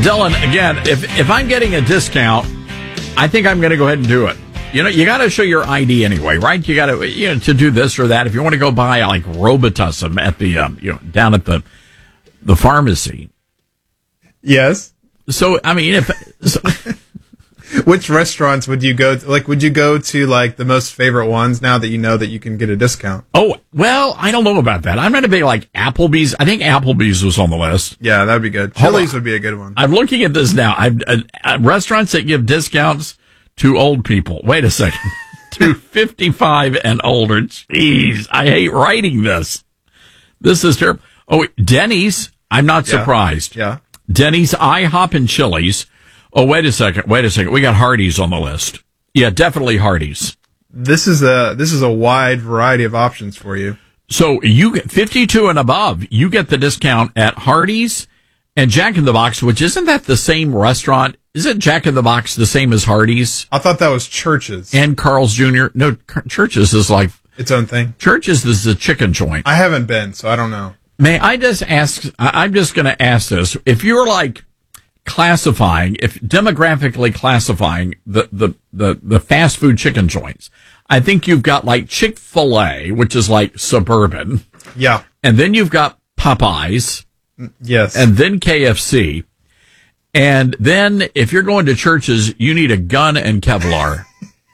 Dylan, again, if I'm getting a discount, I think I'm going to go ahead and do it. You know, you got to show your ID anyway, right? You got to, to do this or that. If you want to go buy like Robitussin at the, down at the pharmacy. Yes. So, I mean, which restaurants would you go to? Like, would you go to like the most favorite ones now that you know that you can get a discount? Oh, well, I don't know about that. I'm not a big like Applebee's. I think Applebee's was on the list. Yeah, that would be good. Chili's would be a good one. I'm looking at this now. Restaurants that give discounts to old people. Wait a second. To 55 and older. Jeez, I hate writing this. This is terrible. Oh, Denny's. I'm not surprised. Yeah. Denny's, IHOP, and Chili's. Oh, wait a second. We got Hardee's on the list. Yeah, definitely Hardee's. This is a wide variety of options for you. So you get 52 and above, you get the discount at Hardee's and Jack in the Box, which isn't that the same restaurant? Isn't Jack in the Box the same as Hardee's? I thought that was Church's. And Carl's Jr. No, Church's is like its own thing. Church's is the chicken joint. I haven't been, so I don't know. May I just ask, I'm just going to ask this. If you're like demographically classifying the fast food chicken joints, I think you've got like Chick-fil-A, which is like suburban. Yeah. And then you've got Popeyes. Yes. And then KFC. And then if you're going to Church's, you need a gun and Kevlar.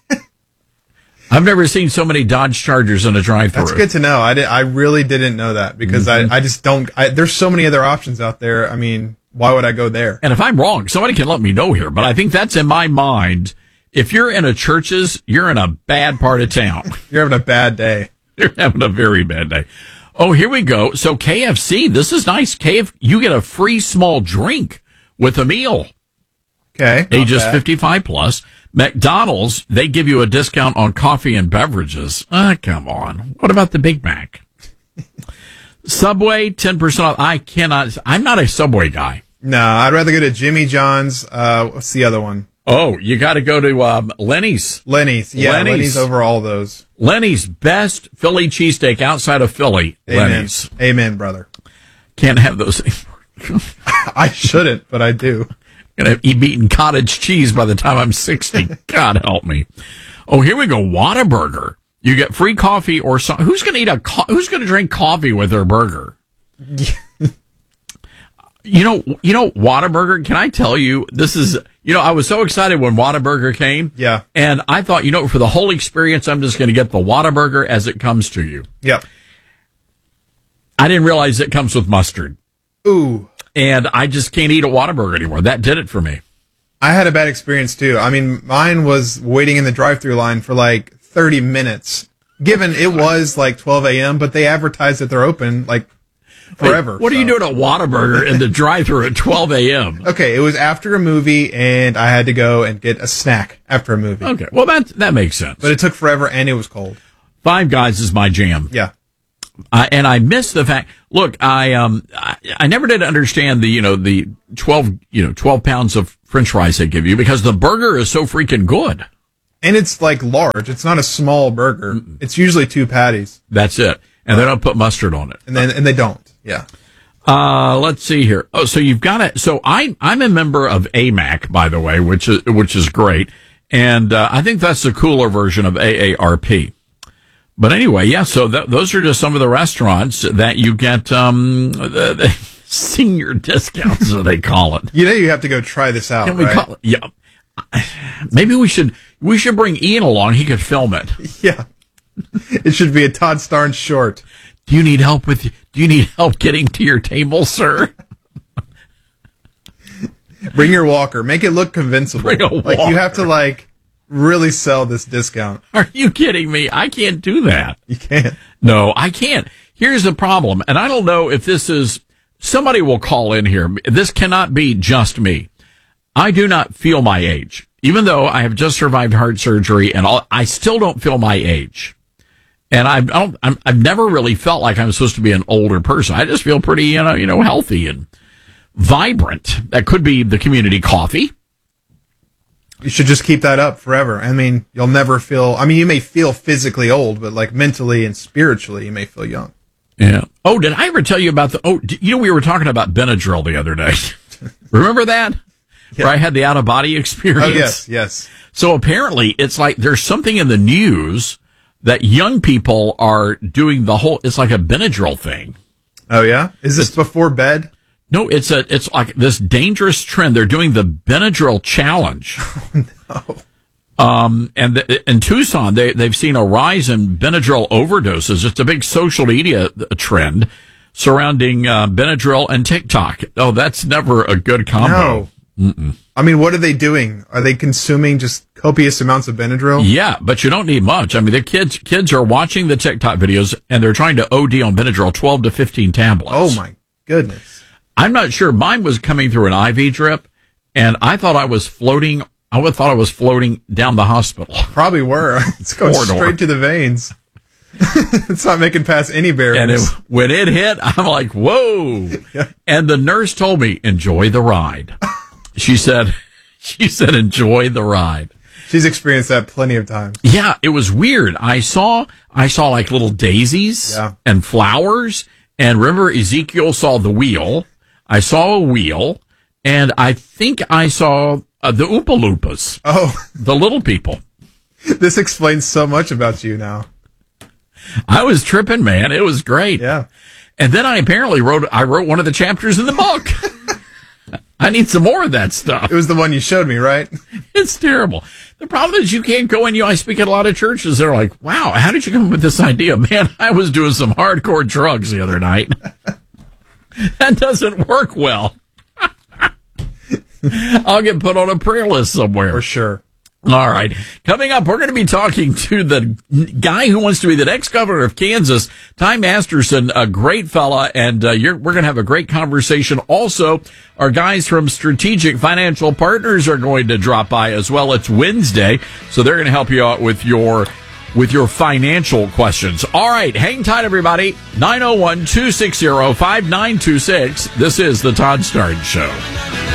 I've never seen so many Dodge Chargers in a drive-thru. That's good to know. I really didn't know that because I just don't. There's so many other options out there. I mean, why would I go there? And if I'm wrong, somebody can let me know here. But I think that's in my mind. If you're in a Church's, you're in a bad part of town. You're having a bad day. You're having a very bad day. Oh, here we go. So KFC, this is nice. You get a free small drink with a meal. Okay. Ages 55 plus. McDonald's, they give you a discount on coffee and beverages. Come on. What about the Big Mac? Subway, 10% off. I'm not a Subway guy. No, I'd rather go to Jimmy John's. What's the other one? Oh, you got to go to Lenny's. Lenny's. Yeah, Lenny's over all those. Lenny's, best Philly cheesesteak outside of Philly. Amen. Lenny's. Amen, brother. Can't have those anymore. I shouldn't, but I do. Gonna be eating cottage cheese by the time I'm 60. God help me. Oh, here we go. Whataburger. You get free coffee or something. Who's gonna who's gonna drink coffee with their burger? You know, Whataburger, can I tell you, this is, I was so excited when Whataburger came. Yeah. And I thought, for the whole experience, I'm just going to get the Whataburger as it comes to you. Yep. I didn't realize it comes with mustard. Ooh. And I just can't eat a Whataburger anymore. That did it for me. I had a bad experience too. I mean, mine was waiting in the drive-thru line for like 30 minutes, given it was like 12 a.m., but they advertised that they're open like forever. Wait, what are you doing at Whataburger in the drive-thru at 12 a.m.? Okay, it was after a movie, and I had to go and get a snack after a movie. Okay, well, that makes sense. But it took forever, and it was cold. Five Guys is my jam. Yeah. And I miss the fact. Look, I never did understand the 12 pounds of French fries they give you because the burger is so freaking good. And it's like large. It's not a small burger. Mm-mm. It's usually 2 patties. That's it. And they don't put mustard on it. And they don't. Yeah. Let's see here. Oh, so you've got it. So I'm a member of AMAC, by the way, which is great. And, I think that's the cooler version of AARP. But anyway, yeah, so those are just some of the restaurants that you get, the senior discounts, as they call it. You have to go try this out. Can we call it? Yeah. Maybe we should bring Ian along. He could film it. Yeah. It should be a Todd Starnes short. Do you need help getting to your table, sir? Bring your walker. Make it look convincible. Bring a walker. Like you have to really sell this discount. Are you kidding me? I can't do that. You can't. No, I can't. Here's the problem, and I don't know if this is somebody will call in here. This cannot be just me. I do not feel my age. Even though I have just survived heart surgery and all, I still don't feel my age. And I've never really felt like I'm supposed to be an older person. I just feel pretty, healthy and vibrant. That could be the community coffee. You should just keep that up forever. I mean, you'll never feel, you may feel physically old, but like mentally and spiritually, you may feel young. Yeah. Oh, did I ever tell you about we were talking about Benadryl the other day. Remember that? Where I had the out-of-body experience? Oh, yes. So apparently it's like there's something in the news that young people are doing it's like a Benadryl thing. Oh, yeah? Is this before bed? No, it's like this dangerous trend. They're doing the Benadryl challenge. Oh, no. And in Tucson, they've seen a rise in Benadryl overdoses. It's a big social media trend surrounding Benadryl and TikTok. Oh, that's never a good combo. No. I mean, what are they doing? Are they consuming just copious amounts of Benadryl? Yeah, but you don't need much. I mean, the kids are watching the TikTok videos and they're trying to OD on Benadryl, 12 to 15 tablets. Oh my goodness. I'm not sure. Mine was coming through an IV drip, and I thought I was floating. I would thought I was floating down the hospital. Probably were. It's going straight to the veins. It's not making past any barriers. And when it hit, I'm like, whoa. Yeah. And the nurse told me, enjoy the ride. She said, enjoy the ride. She's experienced that plenty of times. Yeah, it was weird. I saw like little daisies and flowers. And remember, Ezekiel saw the wheel. I saw a wheel. And I think I saw the Oompa Loompas. Oh. The little people. This explains so much about you now. I was tripping, man. It was great. Yeah. And then I apparently wrote one of the chapters in the book. I need some more of that stuff. It was the one you showed me, right? It's terrible. The problem is you can't go in. I speak at a lot of churches. They're like, wow, how did you come up with this idea? Man, I was doing some hardcore drugs the other night. That doesn't work well. I'll get put on a prayer list somewhere. For sure. All right. Coming up, we're going to be talking to the guy who wants to be the next governor of Kansas, Ty Masterson, a great fella, and we're going to have a great conversation. Also, our guys from Strategic Financial Partners are going to drop by as well. It's Wednesday, so they're going to help you out with your financial questions. All right. Hang tight, everybody. 901-260-5926. This is the Todd Starnes Show.